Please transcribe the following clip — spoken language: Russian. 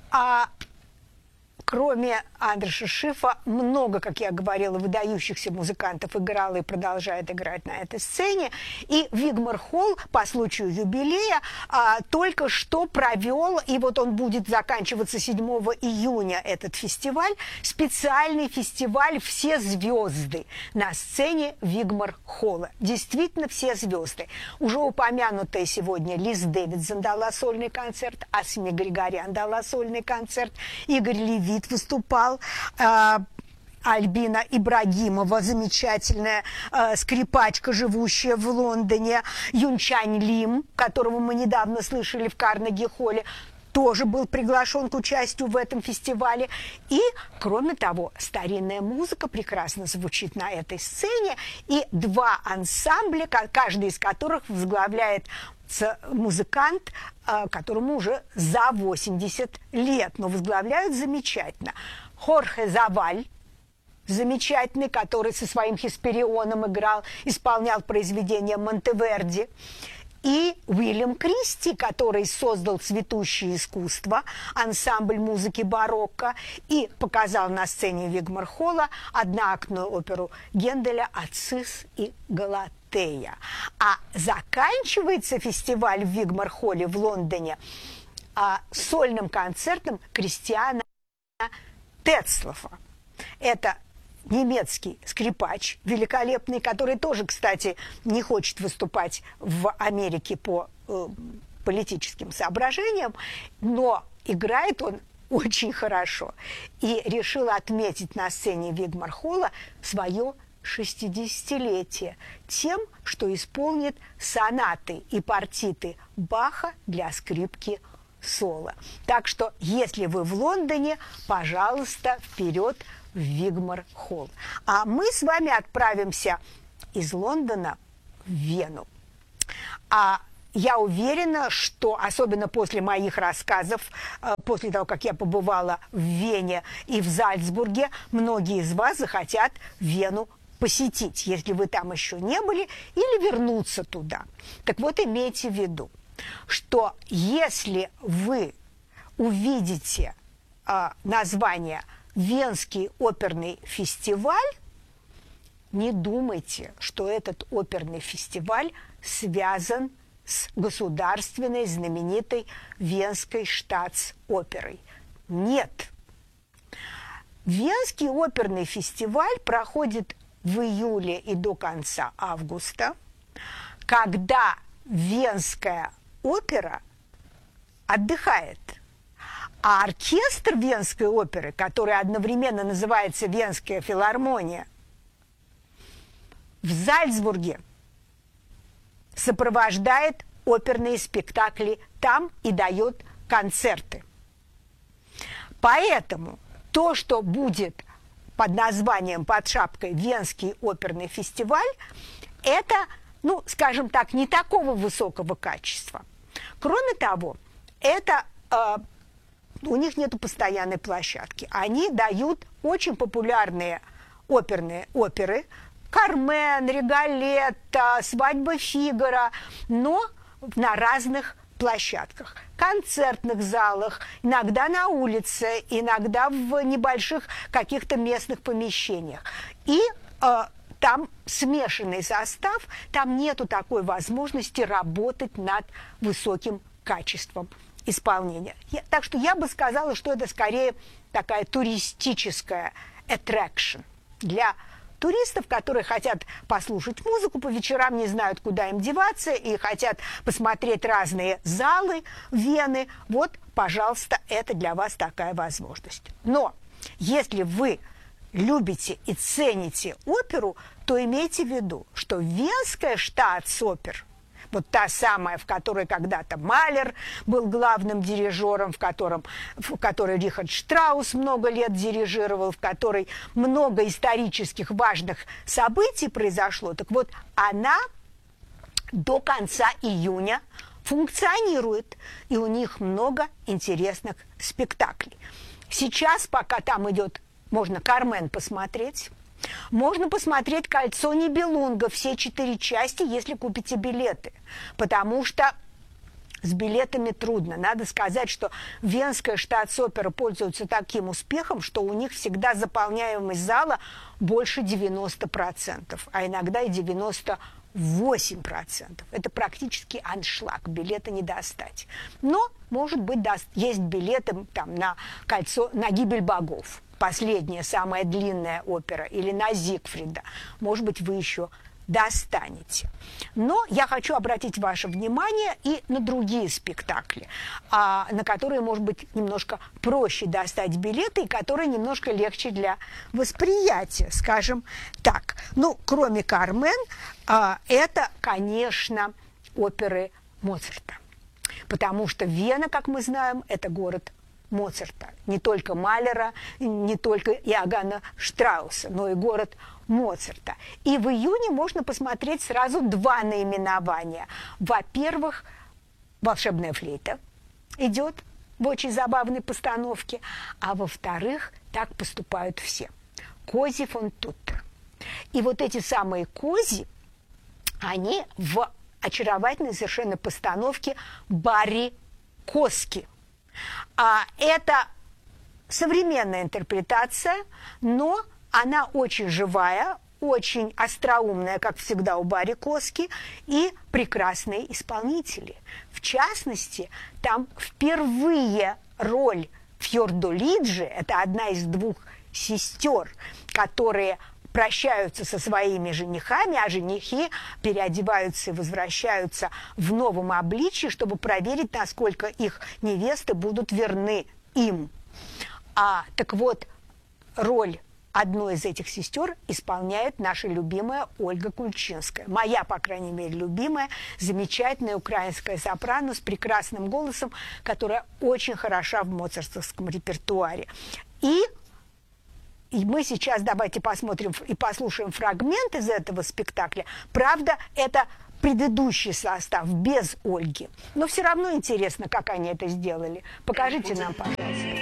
А кроме Андреса Шифа, много, как я говорила, выдающихся музыкантов играло и продолжает играть на этой сцене. И Вигмар Холл по случаю юбилея только что провел, и вот он будет заканчиваться 7 июня, этот фестиваль, специальный фестиваль «Все звезды» на сцене Вигмар Холла. Действительно, все звезды. Уже упомянутая сегодня Лиз Дэвидсон дала сольный концерт, Асмик Григорян дала сольный концерт, Игорь Левит выступал, Альбина Ибрагимова, замечательная скрипачка, живущая в Лондоне, Юнчань Лим, которого мы недавно слышали в Карнеги-холле, тоже был приглашен к участию в этом фестивале. И, кроме того, старинная музыка прекрасно звучит на этой сцене, и 2 ансамбля, каждый из которых возглавляет музыкант, которому уже за 80 лет, но возглавляют замечательно. Хорхе Заваль, замечательный, который со своим Хесперионом исполнял произведения Монтеверди, и Уильям Кристи, который создал «Цветущее искусство», ансамбль музыки барокко, и показал на сцене Вигмар Холла одноактную оперу Генделя «Ацис и Галатея». А заканчивается фестиваль в Вигмар-холле в Лондоне сольным концертом Кристиана Тецлофа. Это немецкий скрипач великолепный, который тоже, кстати, не хочет выступать в Америке по политическим соображениям, но играет он очень хорошо. И решил отметить на сцене Вигмар Холла свое 60-летие тем, что исполнит сонаты и партиты Баха для скрипки соло. Так что, если вы в Лондоне, пожалуйста, вперед в Вигмар Холл. А мы с вами отправимся из Лондона в Вену. Я уверена, что, особенно после моих рассказов, после того, как я побывала в Вене и в Зальцбурге, многие из вас захотят Вену посетить, если вы там еще не были, или вернуться туда. Так вот, имейте в виду, что если вы увидите название «Венский оперный фестиваль», не думайте, что этот оперный фестиваль связан с государственной знаменитой Венской штатс-оперой. Нет. Венский оперный фестиваль проходит в июле и до конца августа, когда Венская опера отдыхает. А оркестр Венской оперы, который одновременно называется Венская филармония, в Зальцбурге сопровождает оперные спектакли там и дает концерты. Поэтому то, что будет под названием, под шапкой «Венский оперный фестиваль», это, скажем так, не такого высокого качества. Кроме того, это у них нет постоянной площадки. Они дают очень популярные оперы «Кармен», «Риголетто», «Свадьба Фигаро», но на разных площадках, концертных залах, иногда на улице, иногда в небольших каких-то местных помещениях. И там смешанный состав, там нету такой возможности работать над высоким качеством исполнения. Так что я бы сказала, что это скорее такая туристическая attraction для туристов, которые хотят послушать музыку по вечерам, не знают, куда им деваться, и хотят посмотреть разные залы Вены. Вот, пожалуйста, это для вас такая возможность. Но если вы любите и цените оперу, то имейте в виду, что Венская штатс-опера, вот та самая, в которой когда-то Малер был главным дирижером, в которой Рихард Штраус много лет дирижировал, в которой много исторических важных событий произошло. Так вот, она до конца июня функционирует, и у них много интересных спектаклей. Сейчас, пока там идет, можно «Кармен» посмотреть, можно посмотреть «Кольцо Нибелунга», все 4 части, если купите билеты. Потому что С билетами трудно. Надо сказать, что Венская штатс-опера пользуется таким успехом, что у них всегда заполняемость зала больше 90%, а иногда и 98%. Это практически аншлаг, билеты не достать. Но, может быть, есть билеты там, на «Кольцо», на «Гибель богов», последняя, самая длинная опера, или на «Зигфрида». Может быть, вы еще достанете. Но я хочу обратить ваше внимание и на другие спектакли, на которые, может быть, немножко проще достать билеты, и которые немножко легче для восприятия, скажем так. Ну, кроме «Кармен», это, конечно, оперы Моцарта. Потому что Вена, как мы знаем, это город Моцарта. Не только Малера, не только Иоганна Штрауса, но и город Моцарта. И в июне можно посмотреть сразу два наименования. Во-первых, «Волшебная флейта» идет в очень забавной постановке, а во-вторых, так поступают все. «Кози фон Туттер». И вот эти самые кози, они в очаровательной совершенно постановке Барри Коски. Это современная интерпретация, но она очень живая, очень остроумная, как всегда у Барри Коски, и прекрасные исполнители. В частности, там впервые роль Фьордолиджи, это одна из двух сестер, которые прощаются со своими женихами, а женихи переодеваются и возвращаются в новом обличии, чтобы проверить, насколько их невесты будут верны им. Так вот, роль одной из этих сестер исполняет наша любимая Ольга Кульчинская. Моя, по крайней мере, любимая, замечательная украинская сопрано с прекрасным голосом, которая очень хороша в моцартовском репертуаре. И мы сейчас давайте посмотрим и послушаем фрагмент из этого спектакля. Правда, это предыдущий состав без Ольги. Но все равно интересно, как они это сделали. Покажите нам, пожалуйста.